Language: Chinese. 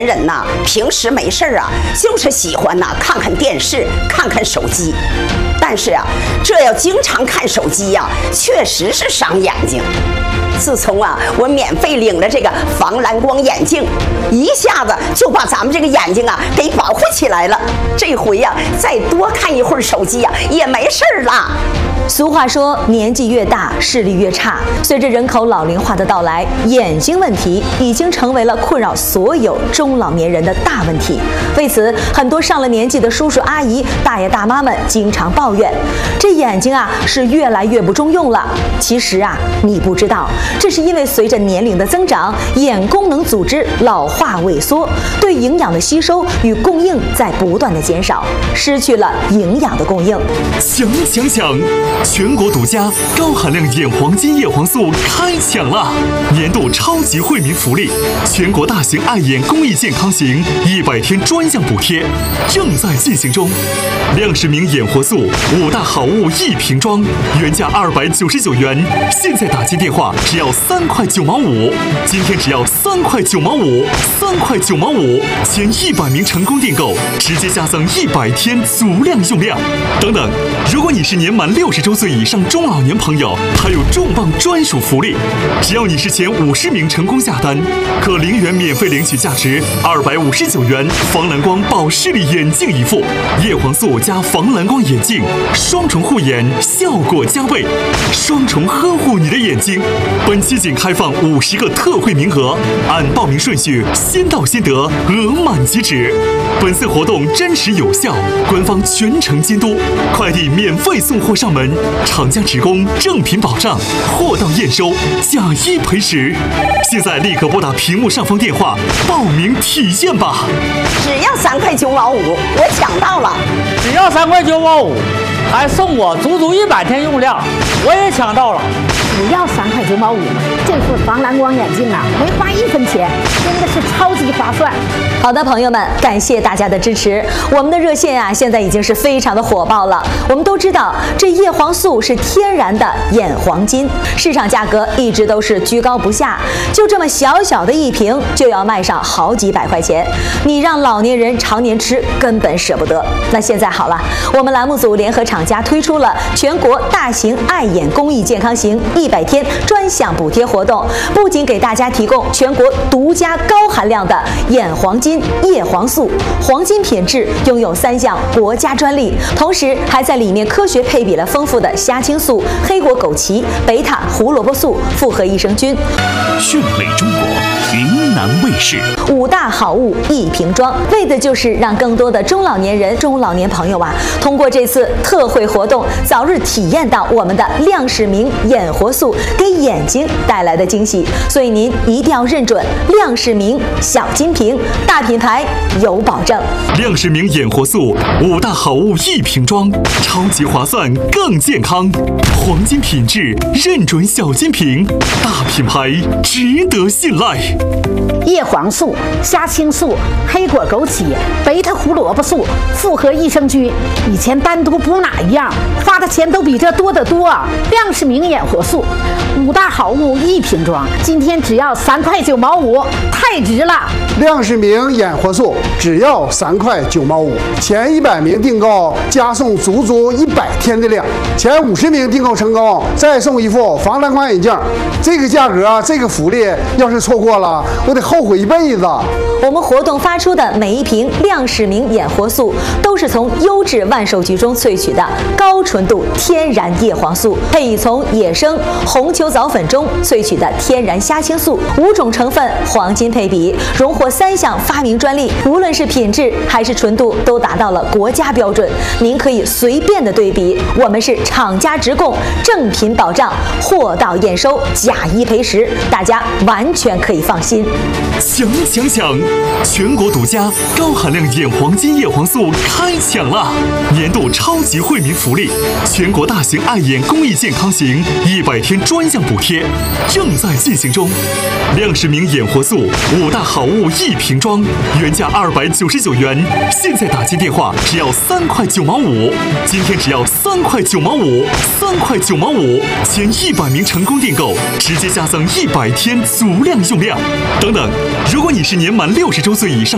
人呐，平时没事啊，就是喜欢呐看看电视，看看手机。但是啊，这要经常看手机呀，确实是伤眼睛。自从啊，我免费领了这个防蓝光眼镜，一下子就把咱们这个眼睛啊给保护起来了。这回呀，再多看一会儿手机呀，也没事儿了。 俗话说，年纪越大，视力越差。随着人口老龄化的到来，眼睛问题已经成为了困扰所有中老年人的大问题。为此，很多上了年纪的叔叔阿姨、大爷大妈们经常抱怨，这眼睛啊是越来越不中用了。其实啊，你不知道，这是因为随着年龄的增长，眼功能组织老化萎缩，对营养的吸收与供应在不断的减少，失去了营养的供应。 想，全国独家高含量眼黄金叶黄素开抢了！年度超级惠民福利，全国大型爱眼公益健康行100天专项补贴正在进行中。亮世明眼活素5大好物1瓶装，原价299元，现在打进电话只要3块9毛5，今天只要3块9毛5，3块9毛5，前100名成功订购直接加赠100天足量用量。等等，如果你是年满60周岁以上中老年朋友，还有重磅专属福利，只要你是前50名成功下单，可0元免费领取价值259元防蓝光保视力眼镜一副，叶黄素加防蓝光眼镜，双重护眼，效果加倍，双重呵护你的眼睛。本期仅开放50个特惠名额，按报名顺序先到先得，额满即止。本次活动真实有效，官方全程监督，快递免费送货上门，厂家职工正品保障，货到验收，假一赔10。现在立刻拨打屏幕上方电话报名体验吧！ 只要3块9毛5，我抢到了！ 只要3块9毛5，还送我足100天用量，我也抢到了！ 只要3块9毛5，这副防蓝光眼镜啊，没花1分钱，真的是超级划算。 好的，朋友们，感谢大家的支持。我们的热线啊，现在已经是非常的火爆了。我们都知道，这叶黄素是天然的眼黄金，市场价格一直都是居高不下，就这么小小的一瓶就要卖上好几百块钱，你让老年人常年吃根本舍不得。那现在好了，我们栏目组联合厂家推出了全国大型爱眼公益健康行100天专项补贴活动，不仅给大家提供全国独家高含量的眼黄金叶黄素，黄金品质，拥有3项国家专利，同时还在里面科学配比了丰富的虾青素、黑果枸杞、贝塔胡萝卜素、复合益生菌。 炫美中国，云南卫视 5大好物1瓶装，为的就是让更多的中老年人、中老年朋友啊，通过这次特惠活动，早日体验到我们的亮世明眼活素给眼睛带来的惊喜。所以您一定要认准亮世明小金瓶，大品牌有保证。 亮世明眼活素5大好物1瓶装，超级划算，更健康，黄金品质，认准小金瓶，大品牌，值得信赖。 叶黄素、虾青素、黑果枸杞、贝塔胡萝卜素、复合益生菌，以前单独补哪一样，花的钱都比这多得多。亮世明眼活素5大好物1瓶装，今天只要3块9毛5，太值了！ 亮世明眼活素只要3块9毛5，前100名订购加送足100天的量，前50名订购成功再送一副防蓝光眼镜。这个价格，这个福利，要是错过了，我得后悔一辈子。 我们活动发出的每一瓶亮世明眼活素，都是从优质万寿菊中萃取的高纯度天然叶黄素，配以从野生红球藻粉中萃取的天然虾青素，5种成分黄金配比，荣获3项发明专利，无论是品质还是纯度都达到了国家标准。您可以随便的对比，我们是厂家直供，正品保障，货到验收，假一赔10，大家完全可以放心。 想，全国独家高含量眼黄金叶黄素开抢了！年度超级惠民福利，全国大型爱眼公益健康行100天专项补贴正在进行中。亮世明眼活素5大好物1瓶装，原价299元，现在打进电话只要3块9毛5，今天只要3块9毛5，3块9毛5，前100名成功订购直接加赠100天足量用量。等等，如果你是年满60周岁以上